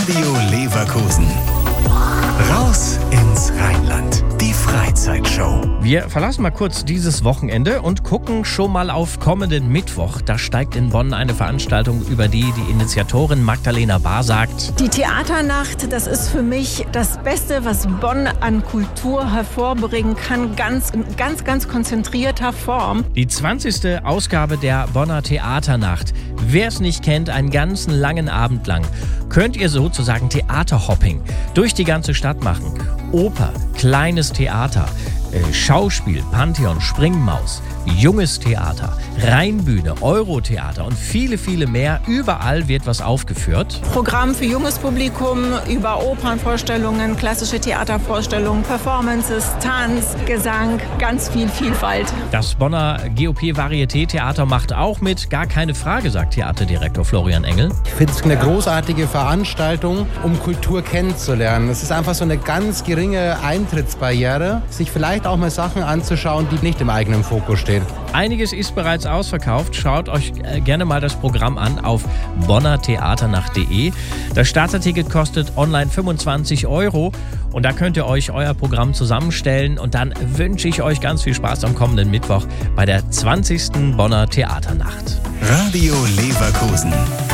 Radio Leverkusen. Raus ins Rheinland. Die Freizeitshow. Wir verlassen mal kurz dieses Wochenende und gucken schon mal auf kommenden Mittwoch. Da steigt in Bonn eine Veranstaltung, über die Initiatorin Magdalena Bahr sagt: Die Theaternacht, das ist für mich das Beste, was Bonn an Kultur hervorbringen kann. Ganz konzentrierter Form. Die 20. Ausgabe der Bonner Theaternacht. Wer es nicht kennt, einen ganzen langen Abend lang könnt ihr sozusagen Theaterhopping durch die ganze Stadt machen. Oper, kleines Theater, Schauspiel, Pantheon, Springmaus, junges Theater, Rheinbühne, Eurotheater und viele, viele mehr. Überall wird was aufgeführt. Programm für junges Publikum über Opernvorstellungen, klassische Theatervorstellungen, Performances, Tanz, Gesang, ganz viel Vielfalt. Das Bonner GOP Varieté Theater macht auch mit, gar keine Frage, sagt Theaterdirektor Florian Engel. Ich finde es eine großartige Veranstaltung, um Kultur kennenzulernen. Es ist einfach so eine ganz geringe Eintrittsbarriere, sich vielleicht auch mal Sachen anzuschauen, die nicht im eigenen Fokus stehen. Einiges ist bereits ausverkauft. Schaut euch gerne mal das Programm an auf bonnertheaternacht.de. Das Starterticket kostet online 25 € und da könnt ihr euch euer Programm zusammenstellen. Und dann wünsche ich euch ganz viel Spaß am kommenden Mittwoch bei der 20. Bonner Theaternacht. Radio Leverkusen.